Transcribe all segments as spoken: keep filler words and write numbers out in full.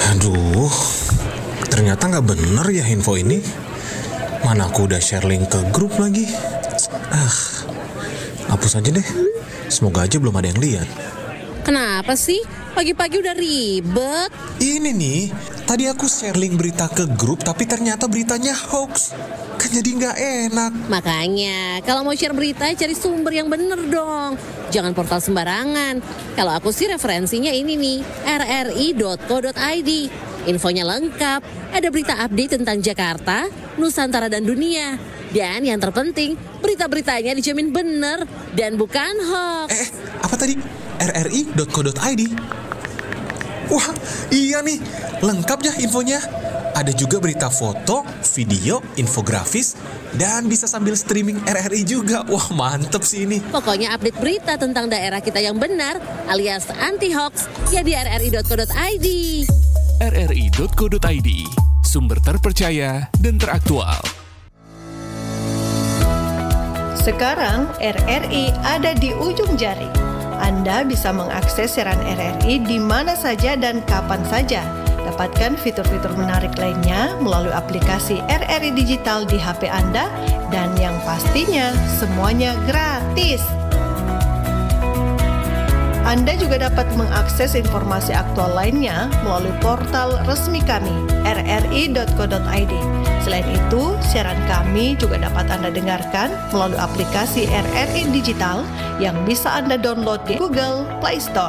Aduh, ternyata nggak bener ya info ini. Mana aku udah share link ke grup lagi. Ah, hapus aja deh. Semoga aja belum ada yang lihat. Kenapa sih? Pagi-pagi udah ribet. Ini nih, tadi aku share link berita ke grup, tapi ternyata beritanya hoax. Kan jadi nggak enak. Makanya, kalau mau share berita, cari sumber yang bener dong. Jangan portal sembarangan. Kalau aku sih referensinya ini nih, r r i dot co dot i d. Infonya lengkap, ada berita update tentang Jakarta, Nusantara dan dunia. Dan yang terpenting, berita-beritanya dijamin bener dan bukan hoax. Eh, apa tadi? r r i dot co dot i d. Wah, iya nih, lengkap ya infonya. Ada juga berita foto, video, infografis, dan bisa sambil streaming R R I juga. Wah, mantep sih ini. Pokoknya update berita tentang daerah kita yang benar, alias anti-hoax, ya di r r i dot co dot i d. r r i dot co dot i d, sumber terpercaya dan teraktual. Sekarang R R I ada di ujung jari. Anda bisa mengakses siaran R R I di mana saja dan kapan saja. Dapatkan fitur-fitur menarik lainnya melalui aplikasi R R I Digital di H P Anda dan yang pastinya semuanya gratis. Anda juga dapat mengakses informasi aktual lainnya melalui portal resmi kami r r i dot co dot i d. Selain itu, siaran kami juga dapat Anda dengarkan melalui aplikasi R R I Digital yang bisa Anda download di Google Play Store.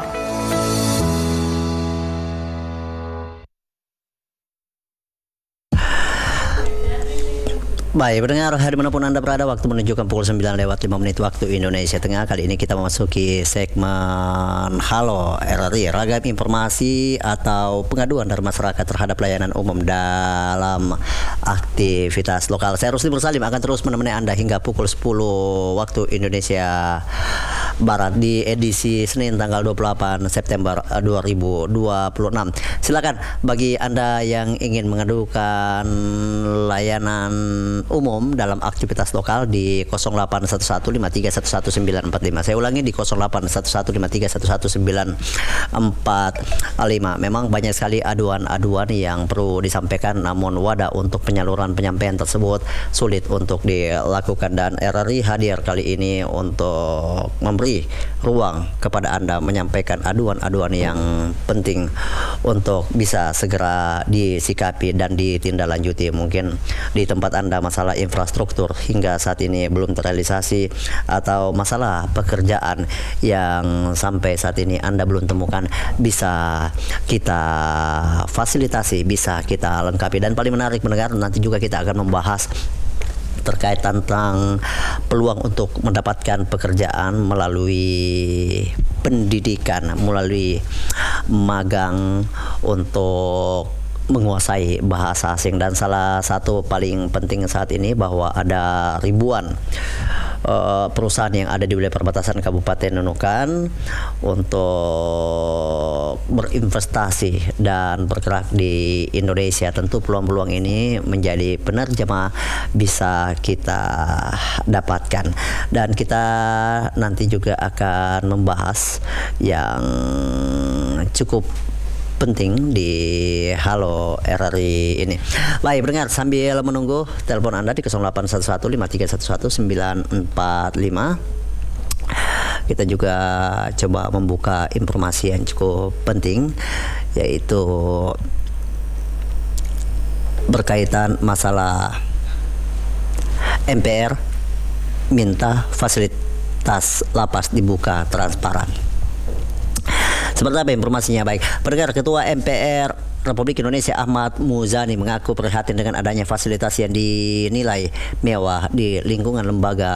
Baik, pendengar, hari manapun Anda berada, waktu menunjukkan pukul sembilan lewat lima menit waktu Indonesia Tengah. Kali ini kita memasuki segmen Halo R R I, ragam informasi atau pengaduan dari masyarakat terhadap layanan umum dalam aktivitas lokal. Saya Rusli Mursalim akan terus menemani Anda hingga pukul sepuluh waktu Indonesia Barat di edisi Senin tanggal dua puluh delapan September dua ribu dua puluh enam. Silakan bagi Anda yang ingin mengadukan layanan umum dalam aktivitas lokal di nol delapan satu satu lima tiga satu satu sembilan empat lima. Saya ulangi di nol delapan satu satu lima tiga satu satu sembilan empat lima. Memang banyak sekali aduan-aduan yang perlu disampaikan, namun wadah untuk penyaluran penyampaian tersebut sulit untuk dilakukan, dan R R I hadir kali ini untuk memberi ruang kepada Anda menyampaikan aduan-aduan yang penting untuk bisa segera disikapi dan ditindaklanjuti. Mungkin di tempat Anda masalah infrastruktur hingga saat ini belum terrealisasi, atau masalah pekerjaan yang sampai saat ini Anda belum temukan, bisa kita fasilitasi, bisa kita lengkapi. Dan paling menarik mendengar, nanti juga kita akan membahas terkait tentang peluang untuk mendapatkan pekerjaan melalui pendidikan, melalui magang untuk menguasai bahasa asing. Dan salah satu paling penting saat ini bahwa ada ribuan uh, perusahaan yang ada di wilayah perbatasan Kabupaten Nunukan untuk berinvestasi dan bergerak di Indonesia. Tentu peluang-peluang ini menjadi penerjemah bisa kita dapatkan, dan kita nanti juga akan membahas yang cukup penting di Halo R R I ini. Baik, pendengar, sambil menunggu telepon Anda di nol delapan satu satu lima tiga satu satu sembilan empat lima, kita juga coba membuka informasi yang cukup penting, yaitu berkaitan masalah M P R minta fasilitas lapas dibuka transparan. Seperti apa informasinya? Baik, pendengar, Ketua M P R Republik Indonesia Ahmad Muzani mengaku prihatin dengan adanya fasilitas yang dinilai mewah di lingkungan lembaga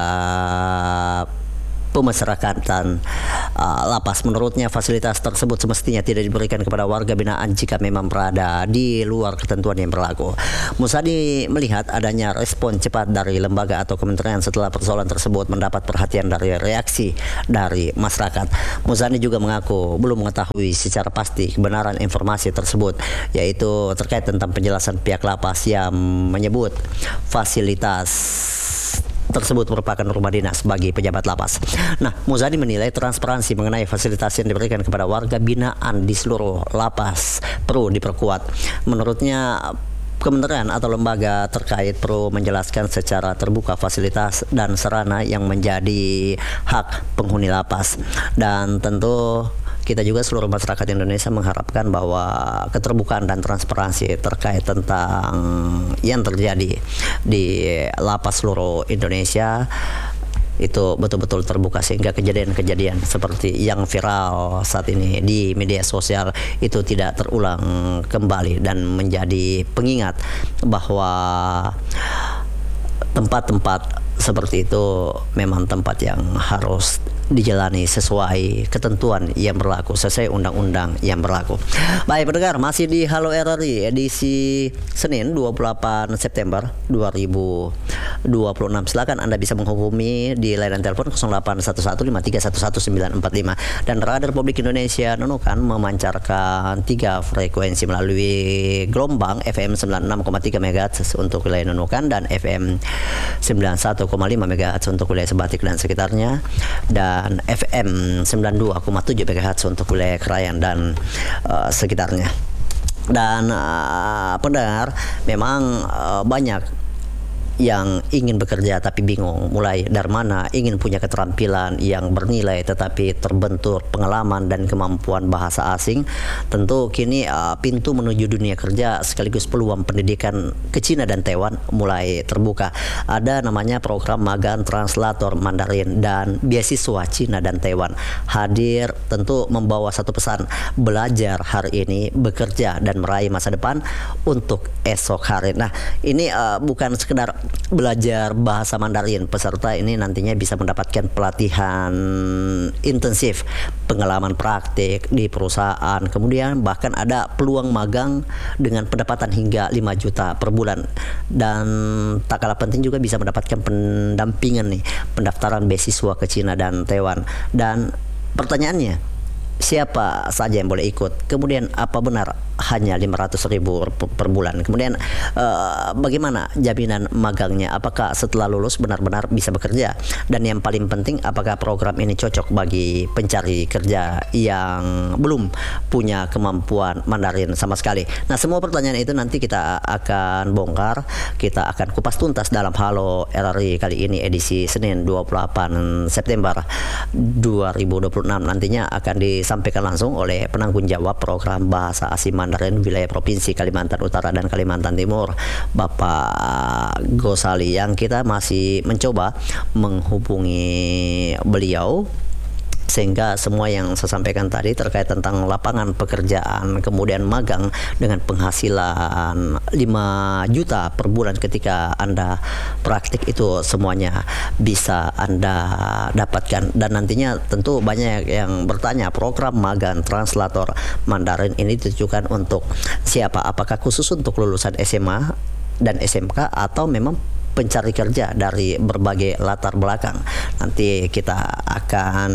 pemasyarakatan uh, lapas. Menurutnya, fasilitas tersebut semestinya tidak diberikan kepada warga binaan jika memang berada di luar ketentuan yang berlaku. Muzani melihat adanya respon cepat dari lembaga atau kementerian setelah persoalan tersebut mendapat perhatian dari reaksi dari masyarakat. Muzani juga mengaku belum mengetahui secara pasti kebenaran informasi tersebut, yaitu terkait tentang penjelasan pihak lapas yang menyebut fasilitas tersebut merupakan rumah dinas bagi pejabat lapas. Nah, Muzani menilai transparansi mengenai fasilitas yang diberikan kepada warga binaan di seluruh lapas perlu diperkuat. Menurutnya, kementerian atau lembaga terkait perlu menjelaskan secara terbuka fasilitas dan sarana yang menjadi hak penghuni lapas. Dan tentu kita juga seluruh masyarakat Indonesia mengharapkan bahwa keterbukaan dan transparansi terkait tentang yang terjadi di lapas seluruh Indonesia itu betul-betul terbuka, sehingga kejadian-kejadian seperti yang viral saat ini di media sosial itu tidak terulang kembali dan menjadi pengingat bahwa tempat-tempat seperti itu memang tempat yang harus dijalani sesuai ketentuan yang berlaku, sesuai undang-undang yang berlaku. Baik pendengar, masih di Halo R R I edisi Senin dua puluh delapan September dua ribu dua puluh enam. Silakan Anda bisa menghubungi di layanan telepon nol delapan satu satu lima tiga satu satu sembilan empat lima. Dan Radio Republik Indonesia Nunukan memancarkan tiga frekuensi melalui gelombang F M sembilan puluh enam koma tiga megahertz untuk wilayah Nunukan dan F M sembilan puluh satu koma lima megahertz untuk wilayah Sebatik dan sekitarnya, dan F M sembilan puluh dua koma tujuh megahertz untuk wilayah Krayan dan uh, sekitarnya. Dan uh, pendengar, memang uh, banyak yang ingin bekerja tapi bingung mulai dari mana, ingin punya keterampilan yang bernilai tetapi terbentur pengalaman dan kemampuan bahasa asing. Tentu kini uh, pintu menuju dunia kerja sekaligus peluang pendidikan ke Cina dan Taiwan mulai terbuka. Ada namanya program magang translator Mandarin dan beasiswa Cina dan Taiwan hadir, tentu membawa satu pesan: belajar hari ini, bekerja dan meraih masa depan untuk esok hari. Nah, ini uh, bukan sekedar belajar bahasa Mandarin. Peserta ini nantinya bisa mendapatkan pelatihan intensif, pengalaman praktik di perusahaan, kemudian bahkan ada peluang magang dengan pendapatan hingga lima juta per bulan. Dan tak kalah penting juga bisa mendapatkan pendampingan nih, pendaftaran beasiswa ke Cina dan Taiwan. Dan pertanyaannya, siapa saja yang boleh ikut? Kemudian apa benar hanya lima ratus ribu per bulan? Kemudian uh, bagaimana jaminan magangnya? Apakah setelah lulus benar-benar bisa bekerja? Dan yang paling penting, apakah program ini cocok bagi pencari kerja yang belum punya kemampuan Mandarin sama sekali? Nah, semua pertanyaan itu nanti kita akan bongkar, kita akan kupas tuntas dalam Halo R R I kali ini edisi Senin dua puluh delapan September dua ribu dua puluh enam. Nantinya akan disampaikan langsung oleh penanggung jawab program bahasa asing Mandarin wilayah Provinsi Kalimantan Utara dan Kalimantan Timur, Bapak Gosali, yang kita masih mencoba menghubungi beliau, sehingga semua yang saya sampaikan tadi terkait tentang lapangan pekerjaan, kemudian magang dengan penghasilan lima juta per bulan ketika Anda praktik, itu semuanya bisa Anda dapatkan. Dan nantinya tentu banyak yang bertanya, program magang translator Mandarin ini ditujukan untuk siapa? Apakah khusus untuk lulusan S M A dan S M K atau memang pencari kerja dari berbagai latar belakang? Nanti kita akan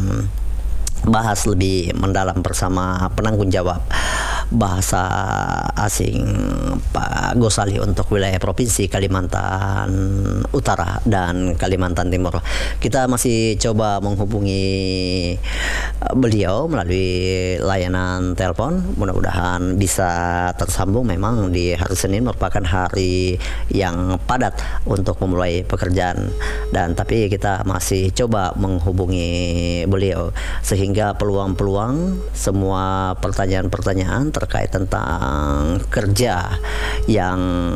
bahas lebih mendalam bersama penanggung jawab bahasa asing Pak Gosali untuk wilayah Provinsi Kalimantan Utara dan Kalimantan Timur. Kita masih coba menghubungi beliau melalui layanan telepon. Mudah-mudahan bisa tersambung. Memang di hari Senin merupakan hari yang padat untuk memulai pekerjaan, dan tapi kita masih coba menghubungi beliau sehingga peluang-peluang, semua pertanyaan-pertanyaan terkait tentang kerja yang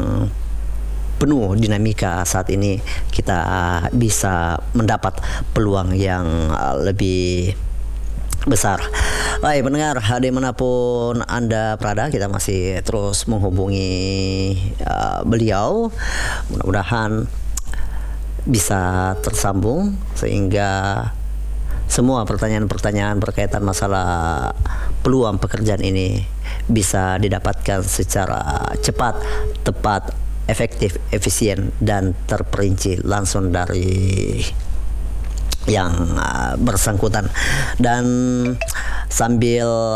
penuh dinamika saat ini, kita bisa mendapat peluang yang lebih besar. Baik pendengar, dimanapun Anda berada, kita masih terus menghubungi uh, beliau. Mudah-mudahan bisa tersambung sehingga semua pertanyaan-pertanyaan berkaitan masalah peluang pekerjaan ini bisa didapatkan secara cepat, tepat, efektif, efisien, dan terperinci langsung dari yang uh, bersangkutan. Dan sambil